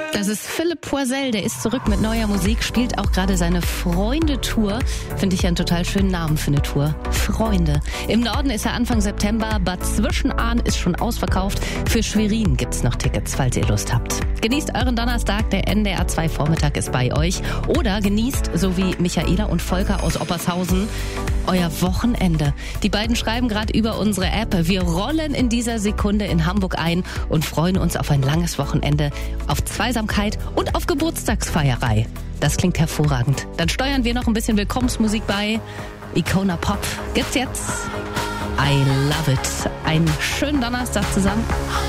Das ist Philipp Poisel, der ist zurück mit neuer Musik, spielt auch gerade seine Freunde-Tour. Finde ich ja einen total schönen Namen für eine Tour. Freunde. Im Norden ist er Anfang September, Bad Zwischenahn ist schon ausverkauft. Für Schwerin gibt's noch Tickets, falls ihr Lust habt. Genießt euren Donnerstag, der NDR 2 Vormittag ist bei euch. Oder genießt, so wie Michaela und Volker aus Oppershausen, euer Wochenende. Die beiden schreiben gerade über unsere App. Wir rollen in dieser Sekunde in Hamburg ein und freuen uns auf ein langes Wochenende, auf Zweisamkeit und auf Geburtstagsfeierei. Das klingt hervorragend. Dann steuern wir noch ein bisschen Willkommensmusik bei. Icona Pop gibt's jetzt. I love it. Einen schönen Donnerstag zusammen.